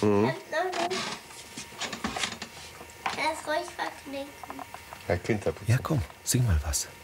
Lass ruhig verknicken. Ja, Kinderputzen. Ja, komm, sing mal was.